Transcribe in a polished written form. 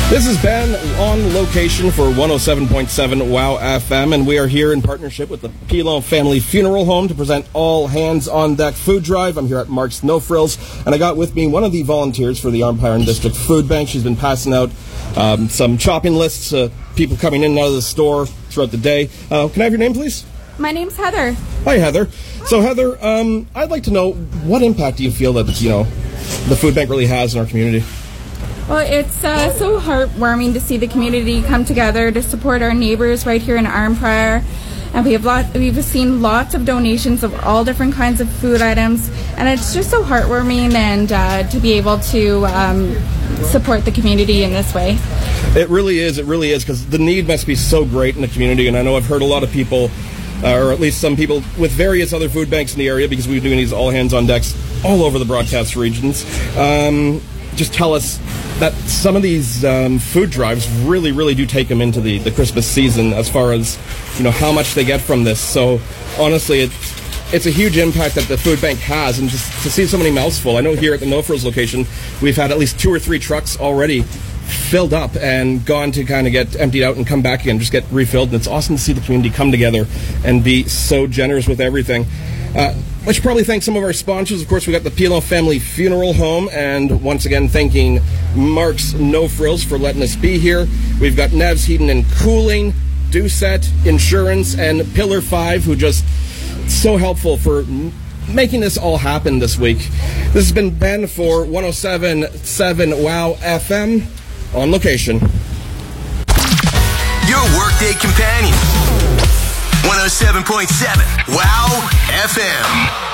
This is Ben on location for 107.7 WOW FM, and we are here in partnership with the Pilon Family Funeral Home to present All Hands on Deck Food Drive. I'm here at Mark's No Frills, and I got with me one of the volunteers for the Arnprior District Food Bank. She's been passing out some chopping lists, people coming in and out of the store throughout the day. Can I have your name, please? My name's Heather. Hi, Heather. So, Heather, I'd like to know, what impact do you feel that, the food bank really has in our community? Well, it's so heartwarming to see the community come together to support our neighbors right here in Arnprior. And we've seen lots of donations of all different kinds of food items, and it's just so heartwarming and to be able to support the community in this way. It really is, because the need must be so great in the community, and I know I've heard a lot of people, or at least some people with various other food banks in the area, because we're doing these all hands on decks all over the broadcast regions, just tell us that some of these food drives really do take them into the Christmas season as far as, how much they get from this. So honestly, it's a huge impact that the food bank has, and just to see so many mouths full. I know here at the No Frills location, we've had at least 2 or 3 trucks already filled up and gone to kind of get emptied out and come back again, just get refilled. And it's awesome to see the community come together and be so generous with everything. I should probably thank some of our sponsors. Of course, we got the Pilon Family Funeral Home, and once again, thanking Mark's No Frills for letting us be here. We've got Nev's Heating and Cooling, Doucette Insurance, and Pillar 5, who just so helpful for making this all happen this week. This has been Ben for 107.7 WOW FM on location. Your workday companion. 107.7 WOW FM.